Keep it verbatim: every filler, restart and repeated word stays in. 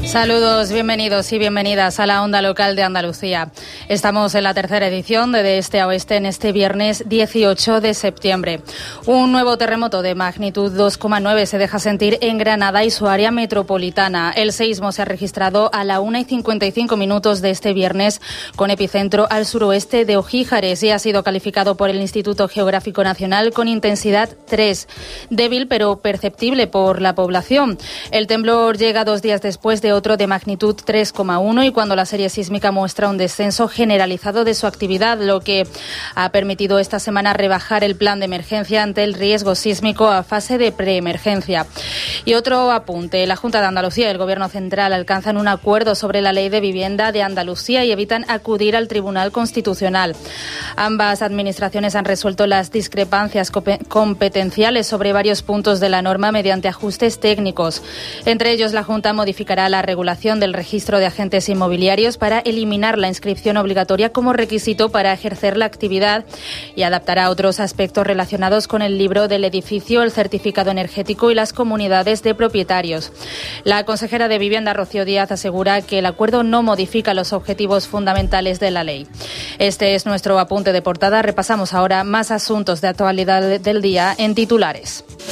Saludos, bienvenidos y bienvenidas a la Onda Local de Andalucía. Estamos en la tercera edición de De Este a Oeste en este viernes dieciocho de septiembre. Un nuevo terremoto de magnitud dos coma nueve se deja sentir en Granada y su área metropolitana. El seísmo se ha registrado a la una y cincuenta y cinco minutos de este viernes con epicentro al suroeste de Ojíjares y ha sido calificado por el Instituto Geográfico Nacional con intensidad tres. Débil pero perceptible por la población. El temblor llega dos días después de otro de magnitud tres coma uno y cuando la serie sísmica muestra un descenso generalizado de su actividad, lo que ha permitido esta semana rebajar el plan de emergencia ante el riesgo sísmico a fase de preemergencia. Y otro apunte, la Junta de Andalucía y el Gobierno Central alcanzan un acuerdo sobre la Ley de Vivienda de Andalucía y evitan acudir al Tribunal Constitucional. Ambas administraciones han resuelto las discrepancias competenciales sobre varios puntos de la norma mediante ajustes técnicos. Entre ellos, la Junta modificará la regulación del registro de agentes inmobiliarios para eliminar la inscripción obligatoria como requisito para ejercer la actividad y adaptará otros aspectos relacionados con el libro del edificio, el certificado energético y las comunidades de propietarios. La consejera de Vivienda, Rocío Díaz, asegura que el acuerdo no modifica los objetivos fundamentales de la ley. Este es nuestro apunte de portada. Repasamos ahora más asuntos de actualidad del día en titulares.